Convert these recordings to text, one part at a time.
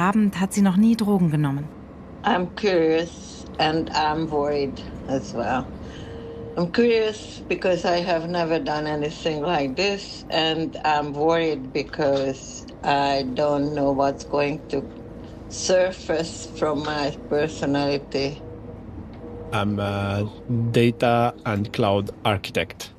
Abend hat sie noch nie Drogen genommen. I'm curious and I'm worried as well. I'm curious because I have never done anything like this, and I'm worried because I don't know what's going to surface from my personality. I'm a data and cloud architect.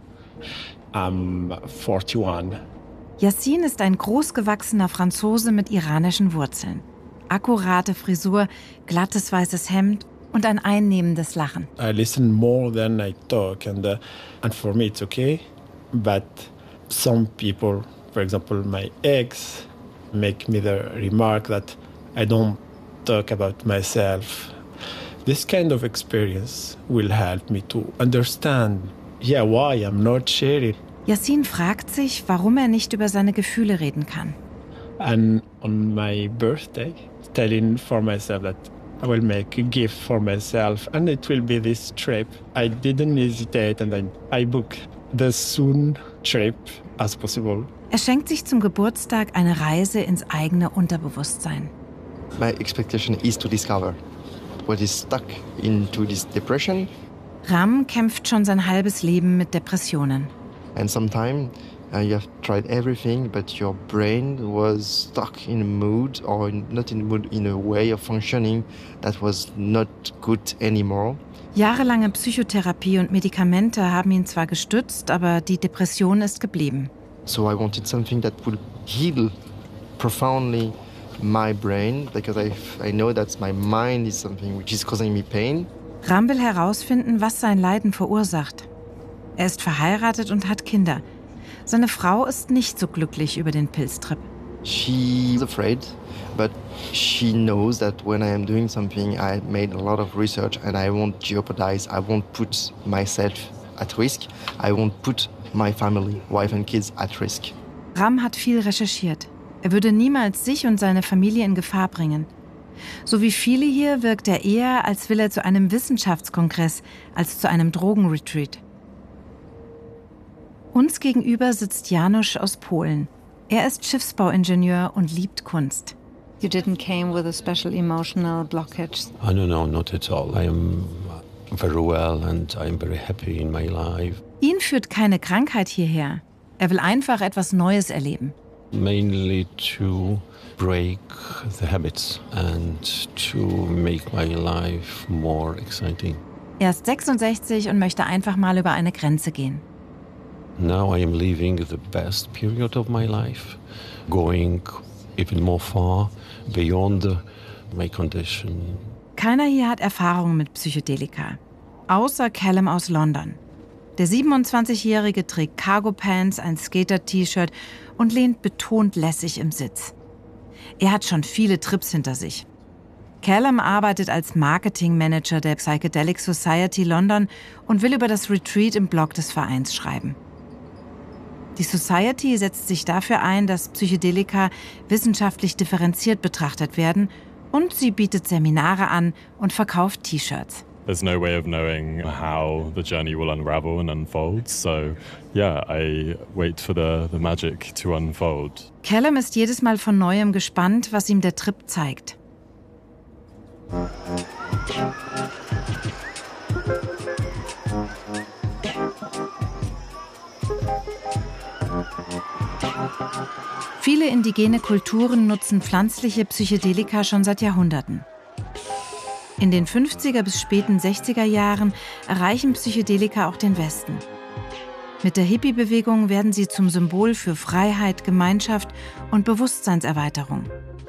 I'm 41. Yassine ist ein großgewachsener Franzose mit iranischen Wurzeln. Akkurate Frisur, glattes weißes Hemd und ein einnehmendes Lachen. I listen more than I talk, and for me it's okay. But some people, for example my ex, make me the remark that I don't talk about myself. This kind of experience will help me to understand, why I'm not sharing. Yassine fragt sich, warum er nicht über seine Gefühle reden kann. And on my birthday, telling for myself that I will make a gift for myself and it will be this trip. I didn't hesitate and I booked the soon trip as possible. Er schenkt sich zum Geburtstag eine Reise ins eigene Unterbewusstsein. My expectation is to discover what is stuck into this depression. Ram kämpft schon sein halbes Leben mit Depressionen. And sometimes you have tried everything, but your brain was stuck in a mood or not in a mood, in a way of functioning that was not good anymore. Jahrelange Psychotherapie und Medikamente haben ihn zwar gestützt, aber die Depression ist geblieben. So I wanted something that would heal profoundly my brain, because I know that my mind is something which is causing me pain. Ram will herausfinden, was sein Leiden verursacht. Er ist verheiratet und hat Kinder. Seine Frau ist nicht so glücklich über den Pilztrip. She's afraid, but she knows that when I am doing something, I made a lot of research and I won't jeopardize, I won't put myself at risk, I won't put my family, wife and kids at risk. Ram hat viel recherchiert. Er würde niemals sich und seine Familie in Gefahr bringen. So wie viele hier wirkt er eher, als will er zu einem Wissenschaftskongress, als zu einem Drogenretreat. Uns gegenüber sitzt Janusz aus Polen. Er ist Schiffsbauingenieur und liebt Kunst. You didn't came with a special emotional blockage? No, not at all. I am very well and I am very happy in my life. Ihn führt keine Krankheit hierher. Er will einfach etwas Neues erleben. Mainly to break the habits and to make my life more exciting. Er ist 66 und möchte einfach mal über eine Grenze gehen. Now I am living the best period of my life, going even more far beyond my condition. Keiner hier hat Erfahrung mit Psychedelika, außer Callum aus London. Der 27-Jährige trägt Cargo-Pants, ein Skater-T-Shirt und lehnt betont lässig im Sitz. Er hat schon viele Trips hinter sich. Callum arbeitet als Marketing-Manager der Psychedelic Society London und will über das Retreat im Blog des Vereins schreiben. Die Society setzt sich dafür ein, dass Psychedelika wissenschaftlich differenziert betrachtet werden, und sie bietet Seminare an und verkauft T-Shirts. There's no way of knowing how the journey will unravel and unfold, so I wait for the magic to unfold. Callum ist jedes Mal von Neuem gespannt, was ihm der Trip zeigt. Viele indigene Kulturen nutzen pflanzliche Psychedelika schon seit Jahrhunderten. In den 50er bis späten 60er Jahren erreichen Psychedelika auch den Westen. Mit der Hippie-Bewegung werden sie zum Symbol für Freiheit, Gemeinschaft und Bewusstseinserweiterung.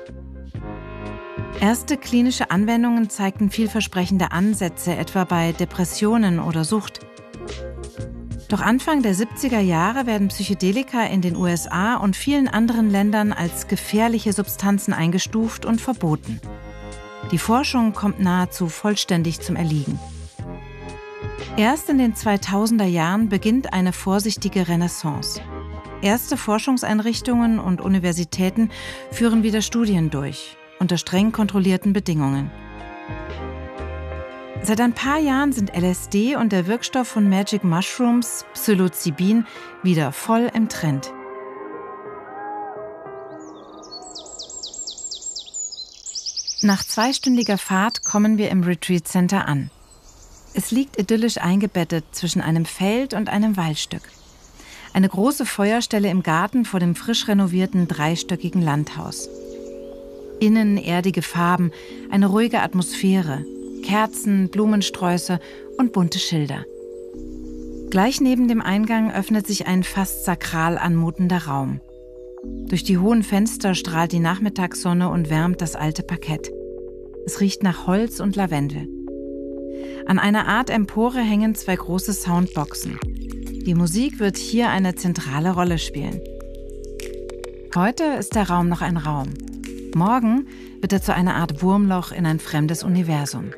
Erste klinische Anwendungen zeigten vielversprechende Ansätze, etwa bei Depressionen oder Sucht. Doch Anfang der 70er Jahre werden Psychedelika in den USA und vielen anderen Ländern als gefährliche Substanzen eingestuft und verboten. Die Forschung kommt nahezu vollständig zum Erliegen. Erst in den 2000er Jahren beginnt eine vorsichtige Renaissance. Erste Forschungseinrichtungen und Universitäten führen wieder Studien durch, unter streng kontrollierten Bedingungen. Seit ein paar Jahren sind LSD und der Wirkstoff von Magic Mushrooms, Psilocybin, wieder voll im Trend. Nach 2-stündiger Fahrt kommen wir im Retreat Center an. Es liegt idyllisch eingebettet zwischen einem Feld und einem Waldstück. Eine große Feuerstelle im Garten vor dem frisch renovierten 3-stöckigen Landhaus. Innen erdige Farben, eine ruhige Atmosphäre, Kerzen, Blumensträuße und bunte Schilder. Gleich neben dem Eingang öffnet sich ein fast sakral anmutender Raum. Durch die hohen Fenster strahlt die Nachmittagssonne und wärmt das alte Parkett. Es riecht nach Holz und Lavendel. An einer Art Empore hängen 2 große Soundboxen. Die Musik wird hier eine zentrale Rolle spielen. Heute ist der Raum noch ein Raum. Morgen wird er zu einer Art Wurmloch in ein fremdes Universum.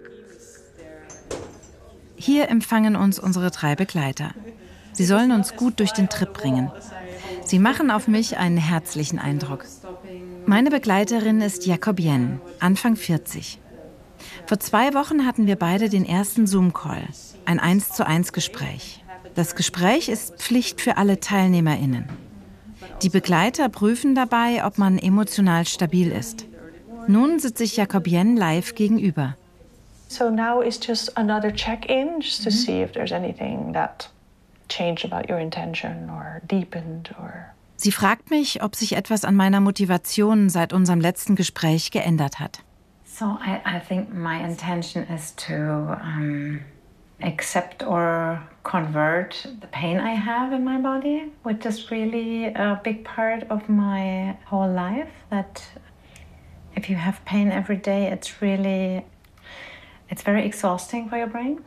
Hier empfangen uns unsere 3 Begleiter. Sie sollen uns gut durch den Trip bringen. Sie machen auf mich einen herzlichen Eindruck. Meine Begleiterin ist Jacobienne, Anfang 40. Vor 2 Wochen hatten wir beide den ersten Zoom-Call, ein 1:1-Gespräch. Das Gespräch ist Pflicht für alle TeilnehmerInnen. Die Begleiter prüfen dabei, ob man emotional stabil ist. Nun sitze ich Jacobienne live gegenüber. So now it's just another check-in, just to see if there's anything that changed about your intention or deepened or... Sie fragt mich, ob sich etwas an meiner Motivation seit unserem letzten Gespräch geändert hat. So I think my intention is to accept or convert the pain I have in my body, which is really a big part of my whole life. That if you have pain every day, it's very exhausting for your brain.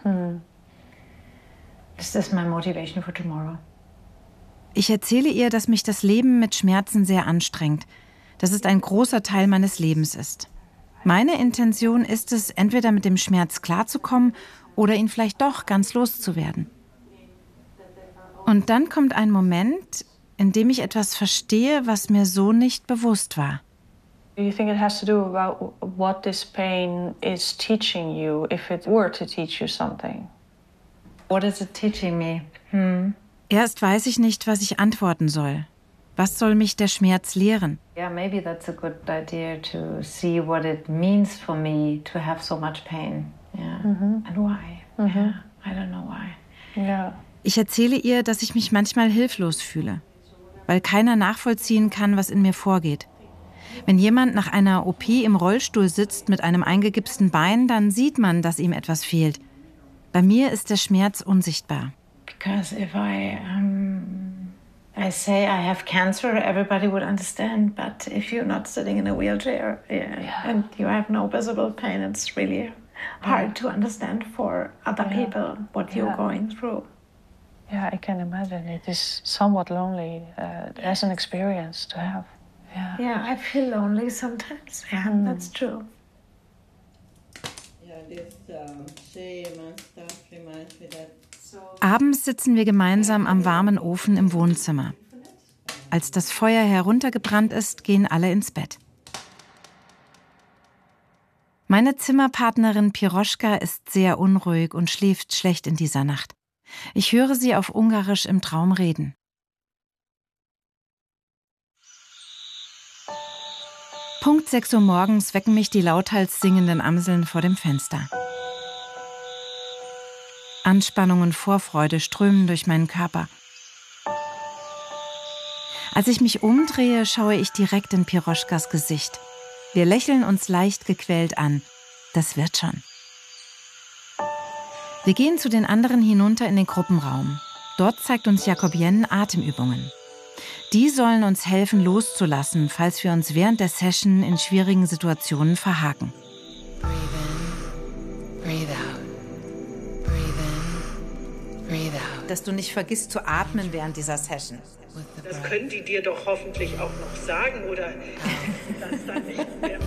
This is my motivation for tomorrow. Ich erzähle ihr, dass mich das Leben mit Schmerzen sehr anstrengt, dass es ein großer Teil meines Lebens ist. Meine Intention ist es, entweder mit dem Schmerz klarzukommen oder ihn vielleicht doch ganz loszuwerden. Und dann kommt ein Moment, in dem ich etwas verstehe, was mir so nicht bewusst war. Do you think it has to do about what this pain is teaching you, if it were to teach you something? What is it teaching me? Erst weiß ich nicht, was ich antworten soll. Was soll mich der Schmerz lehren? Yeah, maybe that's a good idea to see what it means for me to have so much pain. Yeah. And why? Yeah, I don't know why. Yeah. Ich erzähle ihr, dass ich mich manchmal hilflos fühle, weil keiner nachvollziehen kann, was in mir vorgeht. Wenn jemand nach einer OP im Rollstuhl sitzt mit einem eingegipsten Bein, dann sieht man, dass ihm etwas fehlt. Bei mir ist der Schmerz unsichtbar. Because if I say I have cancer, everybody would understand. But if you're not sitting in a wheelchair and you have no visible pain, it's really hard to understand for other people what you're going through. Yeah, I can imagine. It is somewhat lonely as an experience to have. Yeah, I feel lonely sometimes. Yeah, that's true. Yeah, this shame and stuff reminds me that. Abends sitzen wir gemeinsam am warmen Ofen im Wohnzimmer. Als das Feuer heruntergebrannt ist, gehen alle ins Bett. Meine Zimmerpartnerin Piroschka ist sehr unruhig und schläft schlecht in dieser Nacht. Ich höre sie auf Ungarisch im Traum reden. Punkt 6 Uhr morgens wecken mich die lauthals singenden Amseln vor dem Fenster. Anspannung und Vorfreude strömen durch meinen Körper. Als ich mich umdrehe, schaue ich direkt in Piroschkas Gesicht. Wir lächeln uns leicht gequält an. Das wird schon. Wir gehen zu den anderen hinunter in den Gruppenraum. Dort zeigt uns Jacobienne Atemübungen. Die sollen uns helfen, loszulassen, falls wir uns während der Session in schwierigen Situationen verhaken. Dass du nicht vergisst zu atmen während dieser Session. Das können die dir doch hoffentlich auch noch sagen, oder das dann nicht mehr.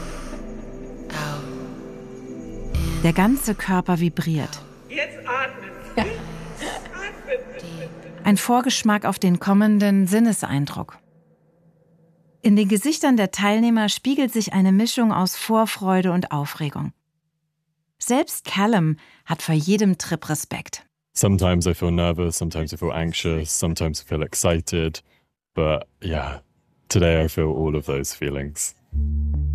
Der ganze Körper vibriert. Jetzt atmen. Ja. Atmen. Ein Vorgeschmack auf den kommenden Sinneseindruck. In den Gesichtern der Teilnehmer spiegelt sich eine Mischung aus Vorfreude und Aufregung. Selbst Callum hat vor jedem Trip Respekt. Sometimes I feel nervous, sometimes I feel anxious, sometimes I feel excited. But yeah, today I feel all of those feelings.